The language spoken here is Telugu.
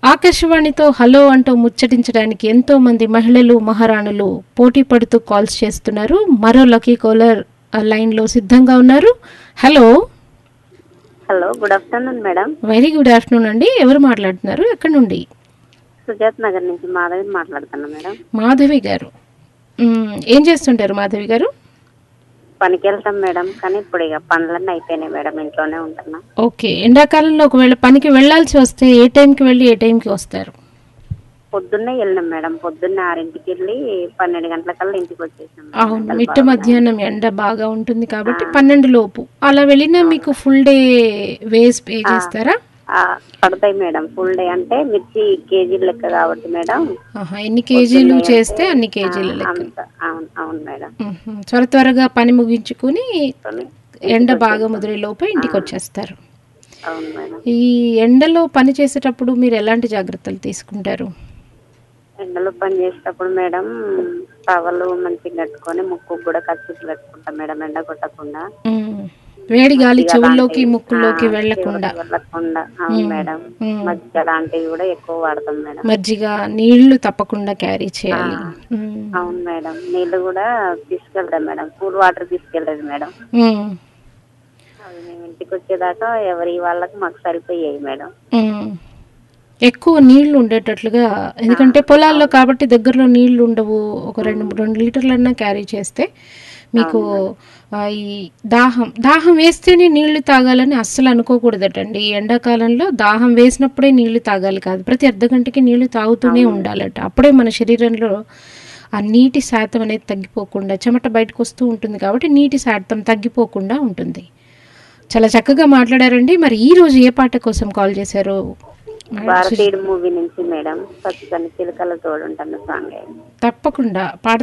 ఆకాశవాణితో హలో అంటూ ముచ్చటించడానికి ఎంతో మంది మహిళలు మహారాణులు పోటీ పడుతూ కాల్స్ చేస్తున్నారు. మరో లక్కీ కాలర్ లైన్లో సిద్ధంగా ఉన్నారు. Hello. Hello, good afternoon madam. Very good afternoon అండి. ఎవరు మాట్లాడుతున్నారు, ఎక్కడి నుండి? సుజాత్ నగర్ నుంచి మాధవి మాట్లాడుతున్నా మేడం. మాధవి గారు, ఏం చేస్తుంటారు మాధవి గారు? పనికి వెళ్తాం మేడం, కానీ ఇప్పుడు ఇక పనులన్నీ అయిపోయినాయి మేడం, ఇంట్లోనే ఉంటున్నా. ఓకే. ఎండాకాలంలో ఒకవేళ పనికి వెళ్లాల్సి వస్తే ఏ టైంకి వెళ్ళి ఏ టైంకి వస్తారు? పొద్దున్నే వెళ్ళినాం మేడం, పొద్దున్నే 6ంటికి వెళ్ళి 12 గంటలకల్లా ఇంటికి వచ్చేసాం. అవును, మిట్ట మధ్యాహ్నం ఎండ బాగా ఉంటుంది కాబట్టి 12 లోపు అలా వెళ్ళినా మీకు ఫుల్ డే వేస్ పే చేస్తారా? పడతాయి మేడం. ఫుల్ డే అంటే మిర్చి కేజీల లెక్క కాబట్టి మేడం. ఎన్ని కేజీలు చేస్తే అన్ని కేజీల లెక్క. అవును మేడం. త్వరగా పని ముగించుకుని ఎండ బాగా ముదిరే లోపే ఇంటికి వచ్చేస్తారు. అవును మేడం. ఈ ఎండలో పని చేసేటప్పుడు మీరు ఎలాంటి జాగ్రత్తలు తీసుకుంటారు? ఎండలో పని చేసేటప్పుడు మేడం టవలు మంచిగా కట్టుకొని ముక్కు కూడా కచ్చిపు పెట్టుకుంటాం మేడం, ఎండ కొట్టకుండా. వేడి గాలి చెవుల్లోకి ముక్కుల్లోకి వెళ్ళకుండా. అవును మేడం. మజ్జిగ లాంటివి కూడా ఎక్కువ వాడతాం మేడం. మజ్జిగ, నీళ్లు తప్పకుండా క్యారీ చేయాలి. అవును మేడం. నీళ్లు కూడా తీసుకెళ్తాం మేడం, కూల్ వాటర్ తీసుకెళ్ళదు మేడం. అవి మేము ఇంటికి వచ్చేదాకా ఎవరి వాళ్ళకి మాకు సరిపోయాయి మేడం. ఎక్కువ నీళ్లు ఉండేటట్లుగా, ఎందుకంటే పొలాల్లో కాబట్టి దగ్గరలో నీళ్లు ఉండవు. ఒక 2 లీటర్లన్నా క్యారీ చేస్తే మీకు ఈ దాహం వేస్తేనే నీళ్లు తాగాలని అస్సలు అనుకోకూడదటండి. ఎండాకాలంలో దాహం వేసినప్పుడే నీళ్లు తాగాలి కాదు, ప్రతి అర్ధగంటకి నీళ్లు తాగుతూనే ఉండాలట. అప్పుడే మన శరీరంలో ఆ నీటి శాతం అనేది తగ్గిపోకుండా, చెమట బయటకు వస్తూ ఉంటుంది కాబట్టి నీటి శాతం తగ్గిపోకుండా ఉంటుంది. చాలా చక్కగా మాట్లాడారండి. మరి ఈ రోజు ఏ పాట కోసం కాల్ చేశారు? భారతీయుడు మూవీ నుంచి మేడం, పచ్చని చిలుకల తోడుంటాను సాంగ్. తప్పకుండా పాట